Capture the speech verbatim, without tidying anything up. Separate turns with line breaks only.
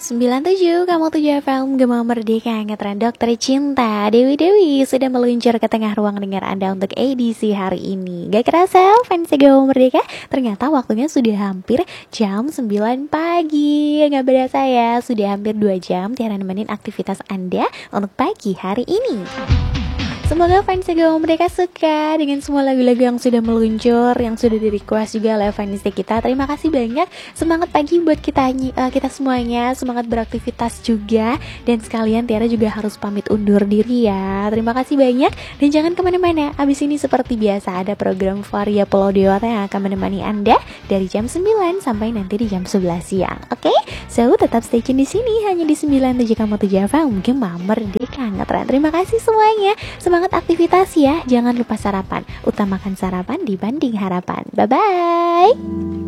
sembilan tujuh, kamu tujuh F M, Gema Merdeka, ngetren dokter cinta Dewi Dewi sudah meluncur ke tengah ruang dengar Anda untuk edisi hari ini. Gak kerasa, fans Gema Merdeka, ternyata waktunya sudah hampir jam sembilan pagi. Gak berasa ya, sudah hampir dua jam Tiara nemenin aktivitas Anda untuk pagi hari ini. Semoga fans Gema Merdeka suka dengan semua lagu-lagu yang sudah meluncur, yang sudah di request juga oleh fans kita. Terima kasih banyak. Semangat pagi buat kita uh, kita semuanya. Semangat beraktivitas juga. Dan sekalian Tiara juga harus pamit undur diri ya. Terima kasih banyak. Dan jangan kemana-mana. Abis ini seperti biasa ada program Varia Pulau Dewata yang akan menemani Anda dari jam sembilan sampai nanti di jam sebelas siang. Oke? Okay? So tetap stay tune di sini hanya di sembilan tujuh kamu tujuh F M, Gema Merdeka. Terima kasih semuanya. Semangat aktivitas ya, jangan lupa sarapan. Utamakan sarapan dibanding harapan. Bye-bye.